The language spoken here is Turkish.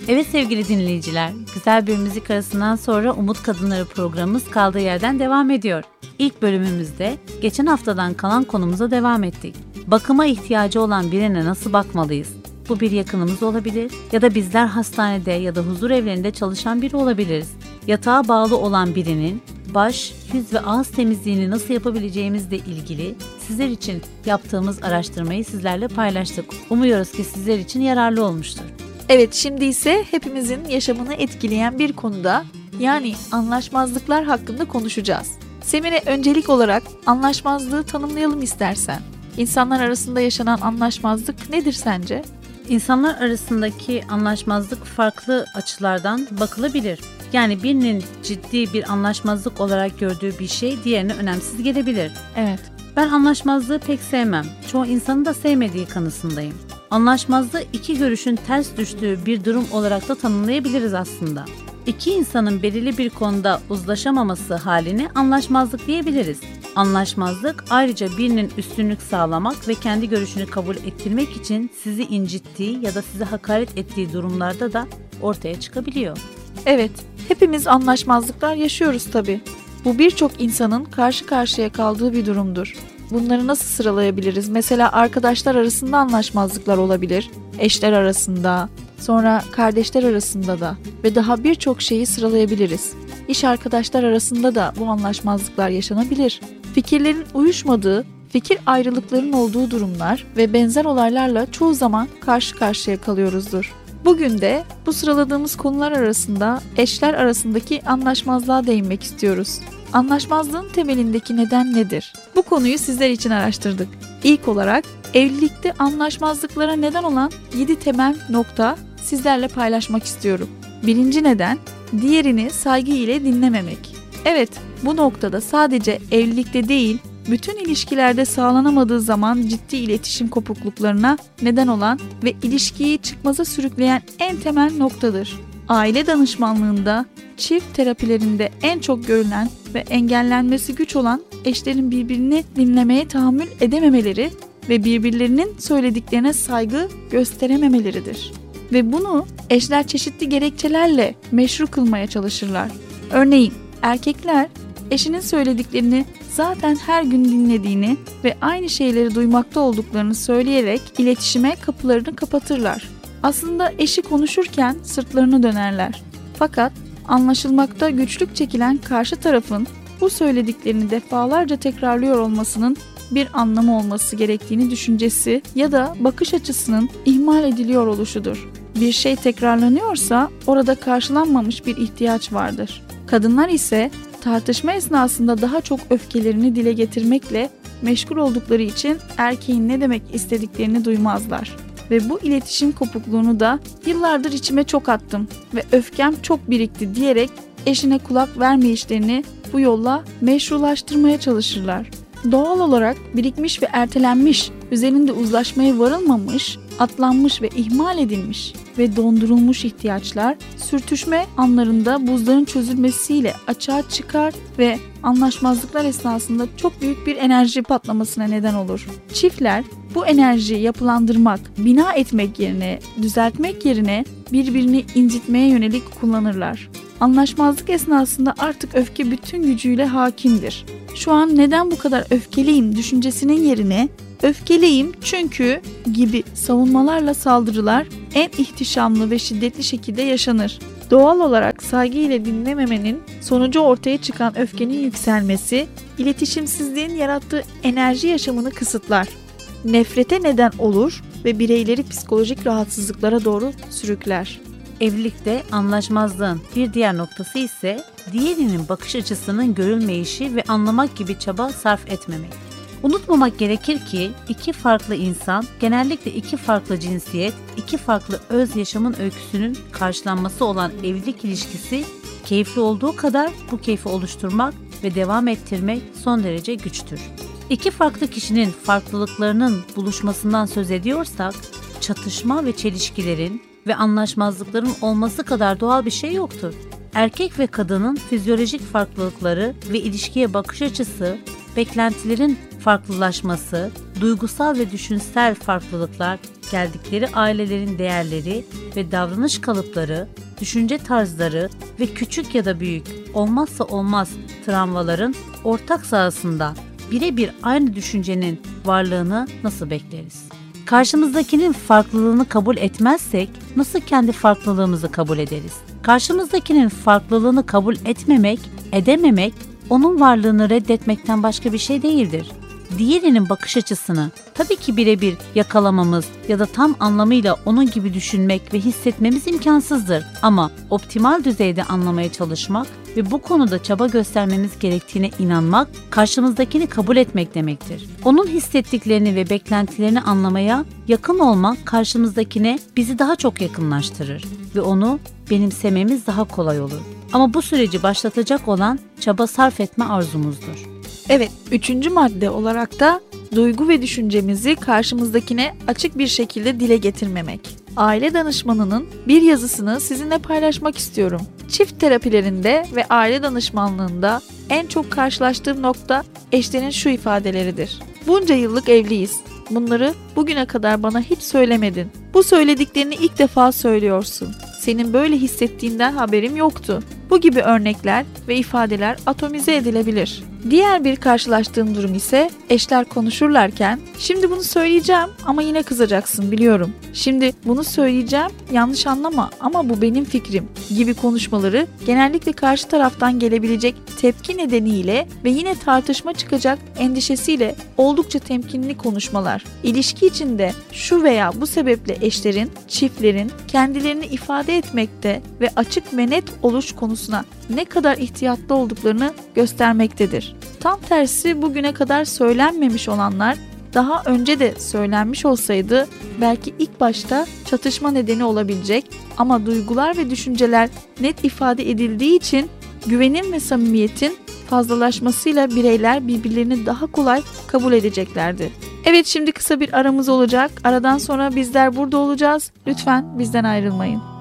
Evet sevgili dinleyiciler, güzel bir müzik arasından sonra Umut Kadınları programımız kaldığı yerden devam ediyor. İlk bölümümüzde geçen haftadan kalan konumuza devam ettik. Bakıma ihtiyacı olan birine nasıl bakmalıyız? Bu bir yakınımız olabilir ya da bizler hastanede ya da huzur evlerinde çalışan biri olabiliriz. Yatağa bağlı olan birinin baş, yüz ve ağız temizliğini nasıl yapabileceğimizle ilgili sizler için yaptığımız araştırmayı sizlerle paylaştık. Umuyoruz ki sizler için yararlı olmuştur. Evet, şimdi ise hepimizin yaşamını etkileyen bir konuda, yani anlaşmazlıklar hakkında konuşacağız. Semire, öncelik olarak anlaşmazlığı tanımlayalım istersen. İnsanlar arasında yaşanan anlaşmazlık nedir sence? İnsanlar arasındaki anlaşmazlık farklı açılardan bakılabilir. Yani birinin ciddi bir anlaşmazlık olarak gördüğü bir şey diğerine önemsiz gelebilir. Evet. Ben anlaşmazlığı pek sevmem. Çoğu insanın da sevmediği kanısındayım. Anlaşmazlığı iki görüşün ters düştüğü bir durum olarak da tanımlayabiliriz aslında. İki insanın belirli bir konuda uzlaşamaması halini anlaşmazlık diyebiliriz. Anlaşmazlık ayrıca birinin üstünlük sağlamak ve kendi görüşünü kabul ettirmek için sizi incittiği ya da size hakaret ettiği durumlarda da ortaya çıkabiliyor. Evet, hepimiz anlaşmazlıklar yaşıyoruz tabii. Bu birçok insanın karşı karşıya kaldığı bir durumdur. Bunları nasıl sıralayabiliriz? Mesela arkadaşlar arasında anlaşmazlıklar olabilir, eşler arasında, sonra kardeşler arasında da ve daha birçok şeyi sıralayabiliriz. İş arkadaşlar arasında da bu anlaşmazlıklar yaşanabilir. Fikirlerin uyuşmadığı, fikir ayrılıklarının olduğu durumlar ve benzer olaylarla çoğu zaman karşı karşıya kalıyoruzdur. Bugün de bu sıraladığımız konular arasında eşler arasındaki anlaşmazlığa değinmek istiyoruz. Anlaşmazlığın temelindeki neden nedir? Bu konuyu sizler için araştırdık. İlk olarak evlilikte anlaşmazlıklara neden olan 7 temel nokta sizlerle paylaşmak istiyorum. Birinci neden, diğerini saygı ile dinlememek. Evet, bu noktada sadece evlilikte değil, bütün ilişkilerde sağlanamadığı zaman ciddi iletişim kopukluklarına neden olan ve ilişkiyi çıkmaza sürükleyen en temel noktadır. Aile danışmanlığında, çift terapilerinde en çok görülen ve engellenmesi güç olan eşlerin birbirini dinlemeye tahammül edememeleri ve birbirlerinin söylediklerine saygı gösterememeleridir. Ve bunu eşler çeşitli gerekçelerle meşru kılmaya çalışırlar. Örneğin erkekler eşinin söylediklerini zaten her gün dinlediğini ve aynı şeyleri duymakta olduklarını söyleyerek iletişime kapılarını kapatırlar. Aslında eşi konuşurken sırtlarını dönerler. Fakat anlaşılmakta güçlük çekilen karşı tarafın bu söylediklerini defalarca tekrarlıyor olmasının bir anlamı olması gerektiğini düşüncesi ya da bakış açısının ihmal ediliyor oluşudur. Bir şey tekrarlanıyorsa orada karşılanmamış bir ihtiyaç vardır. Kadınlar ise tartışma esnasında daha çok öfkelerini dile getirmekle meşgul oldukları için erkeğin ne demek istediklerini duymazlar. Ve bu iletişim kopukluğunu da yıllardır içime çok attım ve öfkem çok birikti diyerek eşine kulak vermeyişlerini bu yolla meşrulaştırmaya çalışırlar. Doğal olarak birikmiş ve ertelenmiş, üzerinde uzlaşmaya varılmamış, atlanmış ve ihmal edilmiş ve dondurulmuş ihtiyaçlar sürtüşme anlarında buzların çözülmesiyle açığa çıkar ve anlaşmazlıklar esnasında çok büyük bir enerji patlamasına neden olur. Çiftler bu enerjiyi yapılandırmak, bina etmek yerine, düzeltmek yerine birbirini incitmeye yönelik kullanırlar. Anlaşmazlık esnasında artık öfke bütün gücüyle hakimdir. Şu an neden bu kadar öfkeliyim düşüncesinin yerine öfkeliyim çünkü gibi savunmalarla saldırılar en ihtişamlı ve şiddetli şekilde yaşanır. Doğal olarak saygı ile dinlememenin sonucu ortaya çıkan öfkenin yükselmesi, iletişimsizliğin yarattığı enerji yaşamını kısıtlar. Nefrete neden olur ve bireyleri psikolojik rahatsızlıklara doğru sürükler. Evlilikte anlaşmazlığın bir diğer noktası ise diğerinin bakış açısının görülmeyişi ve anlamak gibi çaba sarf etmemek. Unutmamak gerekir ki iki farklı insan, genellikle iki farklı cinsiyet, iki farklı öz yaşamın öyküsünün karşılanması olan evlilik ilişkisi keyifli olduğu kadar bu keyfi oluşturmak ve devam ettirmek son derece güçtür. İki farklı kişinin farklılıklarının buluşmasından söz ediyorsak, çatışma ve çelişkilerin ve anlaşmazlıkların olması kadar doğal bir şey yoktur. Erkek ve kadının fizyolojik farklılıkları ve ilişkiye bakış açısı, beklentilerin farklılaşması, duygusal ve düşünsel farklılıklar, geldikleri ailelerin değerleri ve davranış kalıpları, düşünce tarzları ve küçük ya da büyük olmazsa olmaz travmaların ortak sahasında birebir aynı düşüncenin varlığını nasıl bekleriz? Karşımızdakinin farklılığını kabul etmezsek nasıl kendi farklılığımızı kabul ederiz? Karşımızdakinin farklılığını kabul etmemek, edememek, onun varlığını reddetmekten başka bir şey değildir. Diğerinin bakış açısını tabii ki birebir yakalamamız ya da tam anlamıyla onun gibi düşünmek ve hissetmemiz imkansızdır. Ama optimal düzeyde anlamaya çalışmak ve bu konuda çaba göstermemiz gerektiğine inanmak, karşımızdakini kabul etmek demektir. Onun hissettiklerini ve beklentilerini anlamaya yakın olmak karşımızdakine bizi daha çok yakınlaştırır ve onu benimsememiz daha kolay olur. Ama bu süreci başlatacak olan çaba sarf etme arzumuzdur. Evet, 3. madde olarak da duygu ve düşüncemizi karşımızdakine açık bir şekilde dile getirmemek. Aile danışmanının bir yazısını sizinle paylaşmak istiyorum. Çift terapilerinde ve aile danışmanlığında en çok karşılaştığım nokta eşlerin şu ifadeleridir. Bunca yıllık evliyiz. Bunları bugüne kadar bana hiç söylemedin. Bu söylediklerini ilk defa söylüyorsun. Senin böyle hissettiğinden haberim yoktu. Bu gibi örnekler ve ifadeler atomize edilebilir. Diğer bir karşılaştığım durum ise eşler konuşurlarken "Şimdi bunu söyleyeceğim ama yine kızacaksın biliyorum. Şimdi bunu söyleyeceğim, yanlış anlama ama bu benim fikrim" gibi konuşmaları genellikle karşı taraftan gelebilecek tepki nedeniyle ve yine tartışma çıkacak endişesiyle oldukça temkinli konuşmalar. İlişki içinde şu veya bu sebeple eşlerin, çiftlerin kendilerini ifade etmekte ve açık ve net oluş konusuna ne kadar ihtiyatlı olduklarını göstermektedir. Tam tersi bugüne kadar söylenmemiş olanlar daha önce de söylenmiş olsaydı belki ilk başta çatışma nedeni olabilecek ama duygular ve düşünceler net ifade edildiği için güvenin ve samimiyetin fazlalaşmasıyla bireyler birbirlerini daha kolay kabul edeceklerdi. Evet, şimdi kısa bir aramız olacak. Aradan sonra bizler burada olacağız. Lütfen bizden ayrılmayın.